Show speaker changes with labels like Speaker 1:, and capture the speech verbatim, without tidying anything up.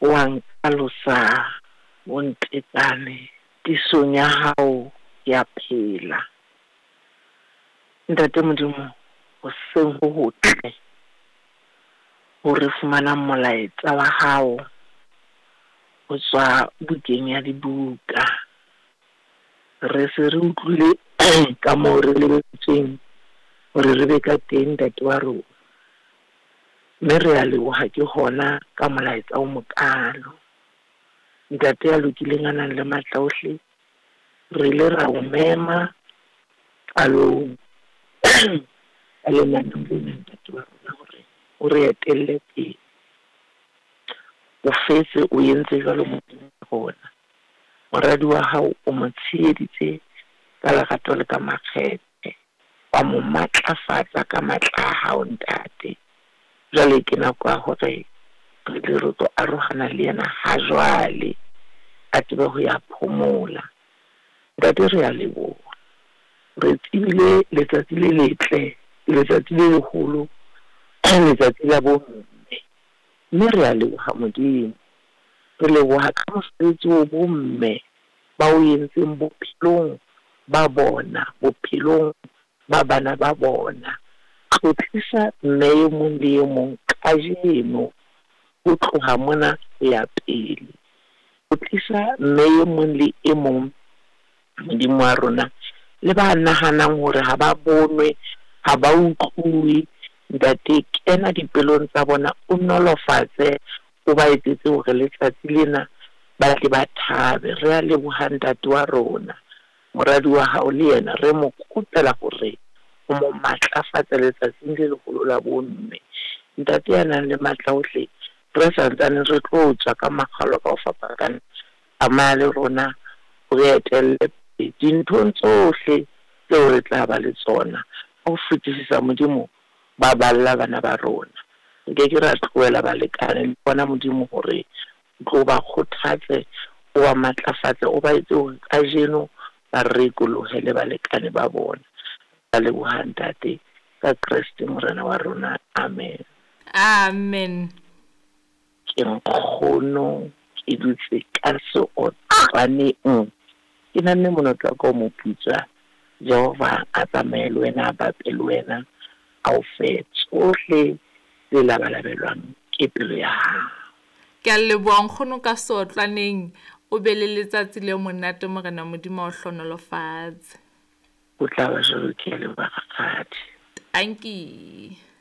Speaker 1: wa nkalosa bontekane tisong ya hao ya phela. Ntate Modimo, hoseng ho hotle ho re fumana molaetsa wa hao ho tswa bukeng ya dibuka. Re se re utlwile ka moo re lebetseng hore re be ka teng ntate wa rona, mme re a leboha ke hona ka molaetsa o mokalo. Ntate ya lokileng a nang le matla ohle, re ile ra o mema qalong a lenaneng lena ntate wa rona hore o re etelle pele. O fetse o entse jwalo Modimo wa rona. Moradi wa hao o mo tsheheditse ka lerato le ka makgethe, wa mo matlafatsa ka matla a hao ntate. Jwale ke nako ya hore re le re tlo arohana le yena ha jwale a tsebe ho ya phomola. Ntate re a leboha, re tsebile letsatsi le letle, letsatsi le leholo, letsatsi la bomme, mme re a leboha Modimo. Re leboha ka mosebetsi o bomme ba o entseng bophelong ba bona, bophelong ba bana ba bona. Ho tlisa mme e mong le e mong kajeno ho tloha mona ho ya pele. Ho tlisa mme e mong le e mong Modimo wa rona, le ba nahanang hore ha ba bonwe, ha ba utlwe. Ntate, kena dipelong tsa bona, o nolofatse, o ba etsetse hore letsatsi lena ba tle ba thabe. Re a leboha ntate wa rona. Moradi wa hao le yena re mo kopela hore o mo matlafatse letsatsing le leholo la bomme. Ntate ya nang le matla ohle, re santsane re tlo tswa ka makgalo ka ho fapakana a maya le rona ho re etelle dinthong tsohle tseo re tla ba le tsona. Ho fetisisa Modimo, ba balla bana ba rona. Nke ke ra tlohela balekane le bona Modimo hore o tlo ba kgothatse, o ba matlafatse, o ba etse hore kajeno ba rekolohe le balekane ba bona. Ba leboha ntate ka Kriste morena wa rona. Amen.
Speaker 2: Amen.
Speaker 1: Ke nkgono, ke dutse ka seotlwaneng, ke nanne monotla ka o moputsa. Jehova a tsamaye le wena, a bape le wena, a o fe tsohle tse labalabelwang ke pelo ya hao.
Speaker 2: Ke a leboha nkgono ka seotlwaneng, o be le letsatsi le monate morena Modimo o hlonolofatse.
Speaker 1: Ho tla ba jwalo, ke a leboha rakgadi.
Speaker 2: Thank you.